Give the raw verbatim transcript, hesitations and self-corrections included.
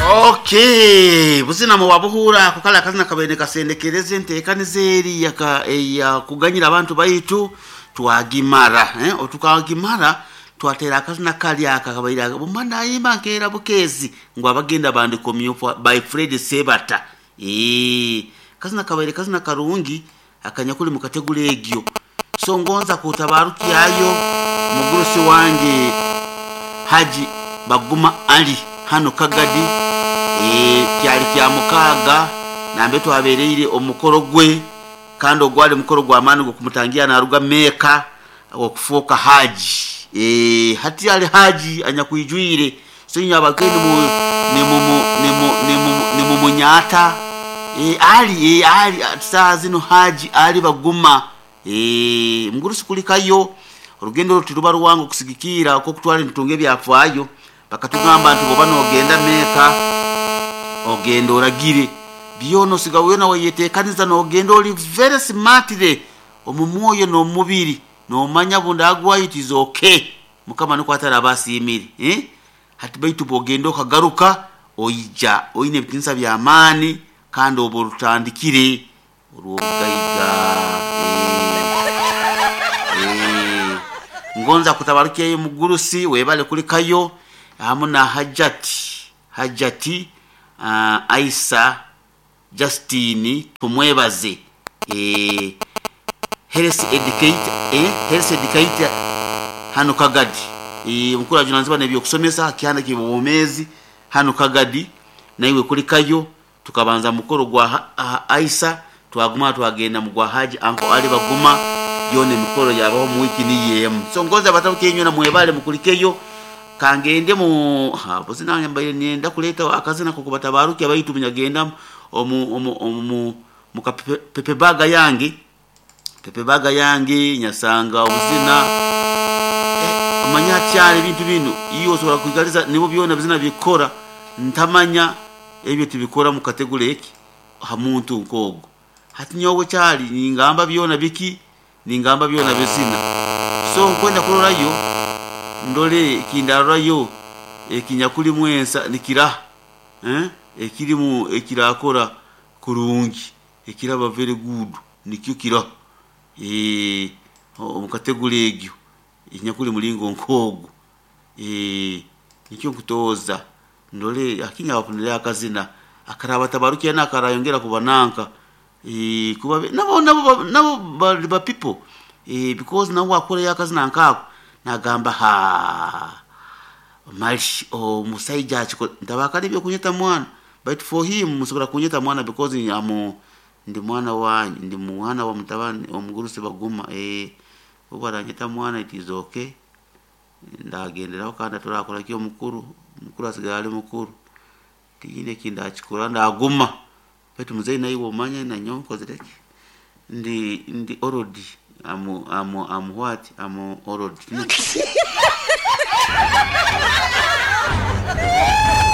Okay, buzina mu wabuhura kukala kazina kabene kasendekereze ntekanize eri yaka ya kuganyira abantu baitu twagimara eh otukagimara twatera kazina kali akakabaira bumanda yimba nkera bukezi ngo abagenda bandi komyupo by Fred Sebata eh kazina kabaire kazina karungi akanyakuli mu kategule egyo so ngonza kutabaruki yayo mugurusi wange Haji Baguma Ali hano Kagadi eh kyali kya mukaga nambe twabereire omukoro gwe kandi ogwali mukoro gwa manu go kumutangia na ruga meka okufoka Haji eh hati ali Haji anyakuyijwire so nyabagende mu ne mu ne mu ne mu ne mu munyata eh ali eh ali tsazino Haji ali Baguma eh mgurusi kulikayo urugendo ruturuba ruwango kusigikira ko kutwala ntunge byafwayo bakatugamba nti bobano ogenda meka ogendo oragire byono sigawe na wayetekaniza no ogendo oli very smartly omumwoyo no mubiri no manya bunda agwa it is okay mukama no kwatara basi imiri eh hati baitu bogendo kagaruka oyija oyine bitinsa bya amani kandi oborutandikire urugaiga eh ngonza kutabarukiye mugurusi webale kuli kayo hamuna Hajati Hajati uh, Aisa Justini tumwebaze eh health educator eh health educator hano Kagadi eh mukura junanziba nebyo kusomesa kyana kibomezi hano Kagadi naiwe kuli kayo tukabanza mukoro gwa uh, Aisa twaguma twagenda mugwa Haji anko ali Baguma yone mikoro yabaho mu wiki ni yem so ngonza batabukenyo na mwebale mukulikeyo kangende mu ha bozina nyambaye nienda kuleta akazina ko kubatabaruki abayitu binyagenda omu omu omu mukapepe baga yangi pepe baga yangi nyasanga obuzina eh, amanya cyane bintu bino iyo sora kugaliza nibo byona bizina bikora ntamanya ebyo tubikora mu kategori eki hamuntu nkogo hati nyowe cyari ningamba byona biki ningamba byona bizina so nkwenda kurora yo ndole kindara yo ekinyakuli mwensa nikira eh ekirimu ekirakora kurungi ekiraba very good nikyo kira eh omukategule egyo inyakuli mulingo nkogo eh nikyo kutoza ndole akinya bapunira akazina akaraba tabarukiya nakarayongera kubananka eh kuba nabo nabo nabo ba people eh because nawo akora yakazina nkako nagamba ha malish o musaija chiko ndabakali byo kunyeta mwana but for him musubira kunyeta mwana because amo ndi mwana wa ndi mwana wa mtabani omuguruse Baguma eh ubaranyeta mwana it is okay ndagendera kandi turakora kiyo mukuru mukuru asigale mukuru tigine kinda chikura ndaguma but muzayi nayi wo manya na nyonko zireke ndi ndi orodi amo amo am what amo orodi